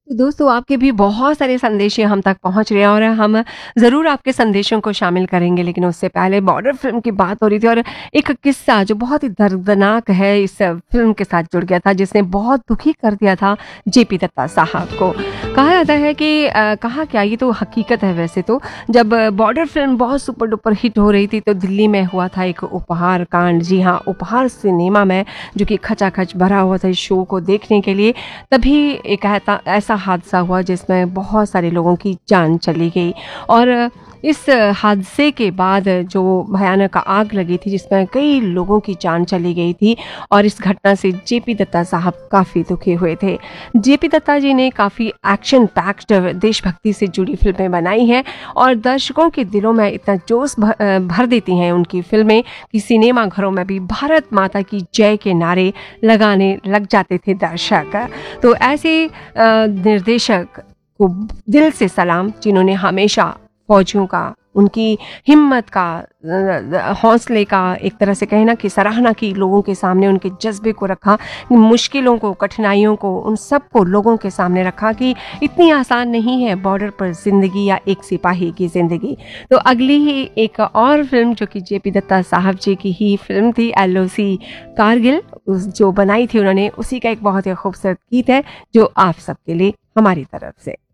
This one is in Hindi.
तो दोस्तों आपके भी बहुत सारे संदेश हम तक पहुँच रहे हैं और हम ज़रूर आपके संदेशों को शामिल करेंगे। लेकिन उससे पहले बॉर्डर फ़िल्म की बात हो रही थी और एक किस्सा जो बहुत ही दर्दनाक है इस फ़िल्म के साथ जुड़ गया था, जिसने बहुत दुखी कर दिया था जेपी दत्ता साहब को। कहा जाता है कि कहा क्या, ये तो हकीकत है वैसे तो, जब बॉर्डर फ़िल्म बहुत सुपर डुपर हिट हो रही थी तो दिल्ली में हुआ था एक उपहार कांड। जी हाँ, उपहार सिनेमा में, जो कि खचाखच भरा हुआ था इस शो को देखने के लिए। तभी एक ऐसा हादसा हुआ जिसमें बहुत सारे लोगों की जान चली गई। और इस हादसे के बाद जो भयानक आग लगी थी जिसमें कई लोगों की जान चली गई थी, और इस घटना से जेपी दत्ता साहब काफ़ी दुखी हुए थे। जेपी दत्ता जी ने काफ़ी एक्शन पैक्ड देशभक्ति से जुड़ी फिल्में बनाई हैं और दर्शकों के दिलों में इतना जोश भर देती हैं उनकी फिल्में कि सिनेमा घरों में भी भारत माता की जय के नारे लगाने लग जाते थे दर्शक। तो ऐसे निर्देशक को दिल से सलाम, जिन्होंने हमेशा फौजियों का, उनकी हिम्मत का, हौसले का, एक तरह से कहना कि सराहना की, लोगों के सामने उनके जज्बे को रखा, मुश्किलों को, कठिनाइयों को, उन सब को लोगों के सामने रखा कि इतनी आसान नहीं है बॉर्डर पर ज़िंदगी या एक सिपाही की ज़िंदगी। तो अगली ही एक और फिल्म जो कि जेपी दत्ता साहब जी की ही फिल्म थी, LOC कारगिल, जो बनाई थी उन्होंने, उसी का एक बहुत ही खूबसूरत गीत है जो आप सबके लिए हमारी तरफ से।